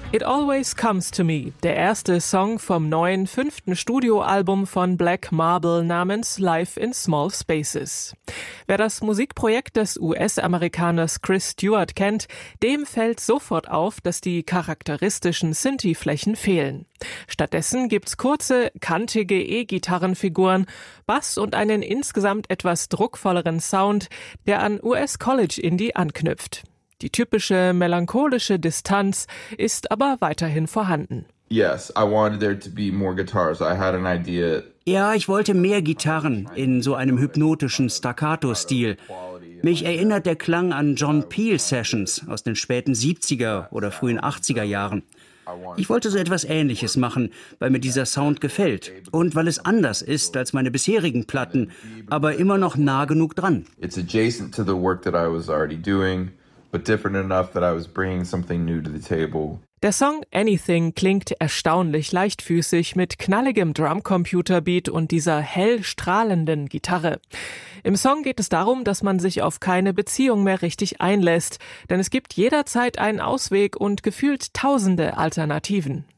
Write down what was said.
It Always Comes to Me, der erste Song vom neuen 5. Studioalbum von Black Marble namens Live in Small Spaces. Wer das Musikprojekt des US-Amerikaners Chris Stewart kennt, dem fällt sofort auf, dass die charakteristischen Synthi-Flächen fehlen. Stattdessen gibt's kurze, kantige E-Gitarrenfiguren, Bass und einen insgesamt etwas druckvolleren Sound, der an US-College-Indie anknüpft. Die typische melancholische Distanz ist aber weiterhin vorhanden. Yes, I wanted there to be more guitars. I had an idea. Ja, ich wollte mehr Gitarren in so einem hypnotischen Staccato-Stil. Mich erinnert der Klang an John Peel Sessions aus den späten 70er oder frühen 80er Jahren. Ich wollte so etwas Ähnliches machen, weil mir dieser Sound gefällt und weil es anders ist als meine bisherigen Platten, aber immer noch nah genug dran. It's adjacent to the work that I was already doing, but different enough that I was bringing something new to the table. Der Song Anything klingt erstaunlich leichtfüßig mit knalligem Drumcomputerbeat und dieser hell strahlenden Gitarre. Im Song geht es darum, dass man sich auf keine Beziehung mehr richtig einlässt, denn es gibt jederzeit einen Ausweg und gefühlt tausende Alternativen.